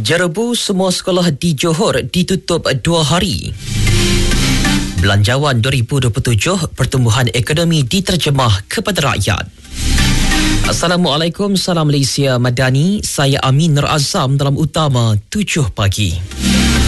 Jerebu semua sekolah di Johor ditutup 2 hari. Belanjawan 2027, pertumbuhan ekonomi diterjemah kepada rakyat. Assalamualaikum, salam Malaysia Madani. Saya Amin Nur Azam dalam Utama 7 pagi.